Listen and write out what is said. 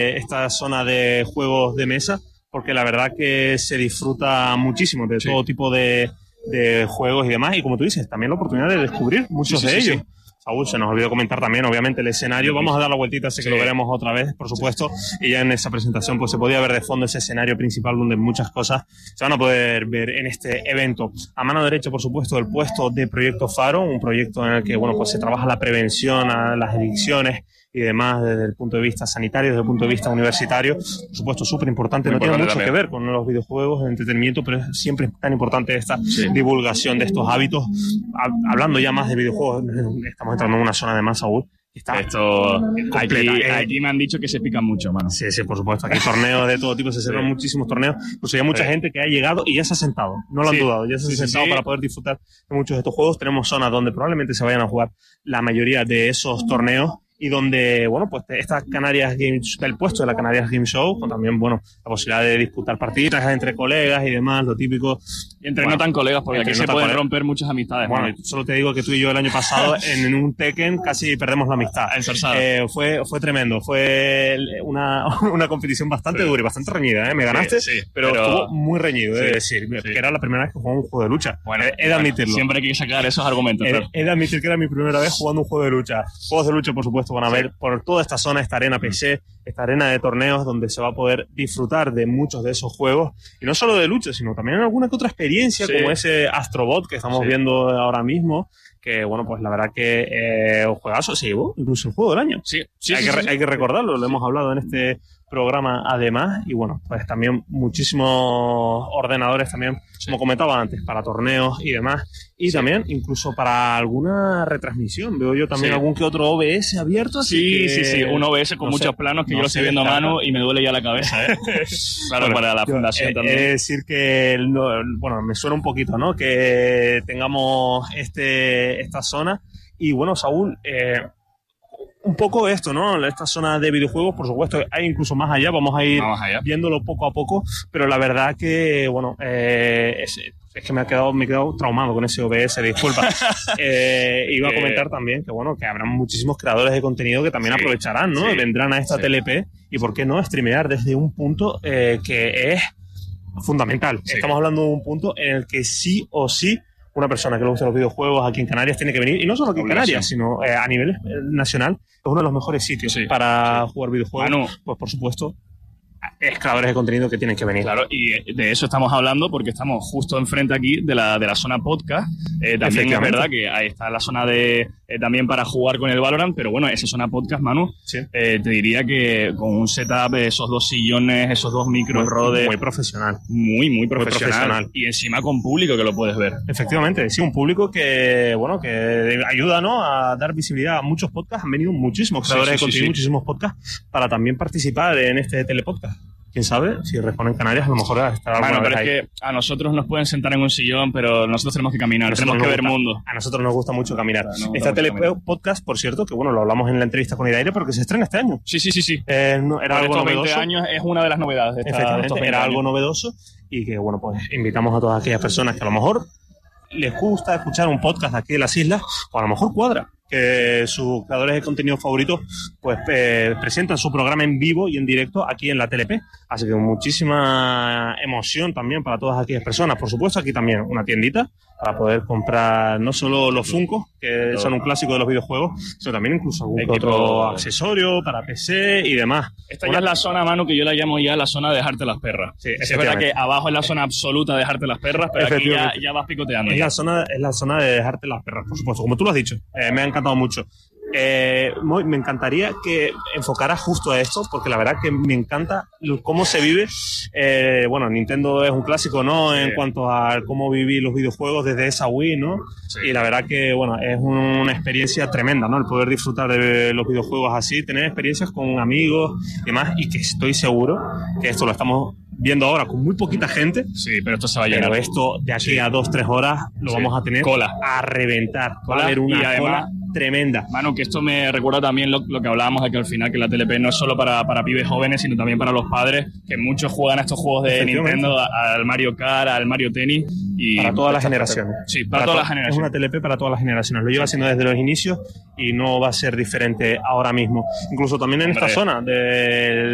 esta zona de juegos de mesa, porque la verdad que se disfruta muchísimo de todo tipo de juegos y demás, y como tú dices, también la oportunidad de descubrir muchos de ellos. Saúl, se nos olvidó comentar también, obviamente, el escenario. Vamos a dar la vueltita, así que lo veremos otra vez, por supuesto. Y ya en esa presentación pues se podía ver de fondo ese escenario principal donde muchas cosas se van a poder ver en este evento. A mano derecha, por supuesto, el puesto de Proyecto Faro, un proyecto en el que pues se trabaja la prevención a las adicciones y demás desde el punto de vista sanitario, desde el punto de vista universitario. Por supuesto, súper importante. No tiene mucho que ver con los videojuegos, el entretenimiento, pero siempre es tan importante esta divulgación de estos hábitos. Hablando ya más de videojuegos, estamos entrando en una zona de más, Saúl. Aquí me han dicho que se pican mucho, mano. Sí, por supuesto. Aquí torneos de todo tipo, se celebran muchísimos torneos. Pues hay mucha gente que ha llegado y ya se ha sentado. No lo han dudado, ya se ha sentado para poder disfrutar de muchos de estos juegos. Tenemos zonas donde probablemente se vayan a jugar la mayoría de esos torneos. Y donde, pues estas Canarias Games, el puesto de la Canarias Game Show, con también, la posibilidad de disputar partidas entre colegas y demás, lo típico. Y entre no tan colegas, porque aquí se pueden romper muchas amistades. Bueno, solo te digo que tú y yo el año pasado en un Tekken casi perdemos la amistad. Fue tremendo, fue una competición bastante dura y bastante reñida, Me ganaste, pero estuvo muy reñido, es decir, que era la primera vez que jugaba un juego de lucha. Bueno, he de admitirlo. Siempre hay que sacar esos argumentos. He de admitir que era mi primera vez jugando un juego de lucha. Juegos de lucha, por supuesto, van a ver por toda esta zona, esta arena PC, esta arena de torneos donde se va a poder disfrutar de muchos de esos juegos, y no solo de lucha, sino también en alguna que otra experiencia, como ese Astrobot que estamos viendo ahora mismo, que pues la verdad que un juegazo, se llevó incluso el juego del año. Hay que recordarlo, lo hemos hablado en este programa además, y pues también muchísimos ordenadores también, como comentaba antes, para torneos y demás, y también incluso para alguna retransmisión. Veo yo también algún que otro OBS abierto. Así un OBS con muchos planos que yo lo estoy viendo a mano y me duele ya la cabeza, Claro, para la fundación también. Es decir que, me suena un poquito, ¿no? Que tengamos esta zona, y Saúl, un poco esto, ¿no? Esta zona de videojuegos, por supuesto, hay incluso más allá, vamos a ir viéndolo poco a poco, pero la verdad que, es que me he quedado traumado con ese OBS, disculpa. Iba a comentar también que habrá muchísimos creadores de contenido que también aprovecharán, ¿no? Vendrán a esta TLP, y por qué no streamear desde un punto que es fundamental. Estamos hablando de un punto en el que sí o sí una persona que le gusta los videojuegos aquí en Canarias tiene que venir, y no solo aquí en Canarias, sino a nivel nacional. Es uno de los mejores sitios para jugar videojuegos. Pues por supuesto, es creadores de contenido que tienen que venir. Claro, y de eso estamos hablando porque estamos justo enfrente aquí de la zona podcast. También es verdad que ahí está la zona de también para jugar con el Valorant, pero esa zona podcast, Manu, te diría que con un setup, esos 2 sillones, esos 2 micros Rode... Muy profesional. Muy profesional. Y encima con público que lo puedes ver. Efectivamente, sí, un público que ayuda, ¿no?, a dar visibilidad a muchos podcasts. Han venido muchísimos creadores de contenido, muchísimos podcasts, para también participar en este telepodcast. Quién sabe, si responden Canarias, a lo mejor estará alguna pero vez es que a nosotros nos pueden sentar en un sillón, pero nosotros tenemos que caminar, tenemos que ver mundo. A nosotros nos gusta mucho caminar. Esta telepodcast, por cierto, que lo hablamos en la entrevista con Idaire, porque se estrena este año. Sí. Era algo novedoso. 20 años es una de las novedades de Efectivamente, era algo novedoso, y que, pues invitamos a todas aquellas personas que a lo mejor les gusta escuchar un podcast aquí de las islas, o a lo mejor cuadra que sus creadores de contenido favoritos pues presentan su programa en vivo y en directo aquí en la TLP. Así que muchísima emoción también para todas aquellas personas. Por supuesto, aquí también una tiendita para poder comprar no solo los Funkos, que son un clásico de los videojuegos, sino también incluso algún otro accesorio para PC y demás. Esta ya es la zona, Manu, que yo la llamo ya la zona de dejarte las perras. Sí, es verdad que abajo es la zona absoluta de dejarte las perras, pero aquí ya vas picoteando. Es la zona de dejarte las perras, por supuesto, como tú lo has dicho. Me ha encantado mucho. Me encantaría que enfocaras justo a esto, porque la verdad que me encanta cómo se vive. Nintendo es un clásico, ¿no? En cuanto a cómo vivir los videojuegos desde esa Wii, ¿no? Y la verdad que, es una experiencia tremenda, ¿no? El poder disfrutar de los videojuegos así, tener experiencias con amigos y demás, y que estoy seguro que esto lo estamos viendo ahora con muy poquita gente. Sí, pero esto se va a llenar. Pero esto de aquí a 2-3 horas lo vamos a tener a reventar. Va a haber una cola tremenda. Manu, que esto me recuerda también lo que hablábamos de que al final que la TLP no es solo para pibes jóvenes, sino también para los padres, que muchos juegan a estos juegos de Nintendo, al Mario Kart, al Mario Tennis. Y para todas las generaciones. Sí, para todas las generaciones. Es una TLP para todas las generaciones. Lo lleva haciendo desde los inicios y no va a ser diferente ahora mismo. Incluso también en esta zona del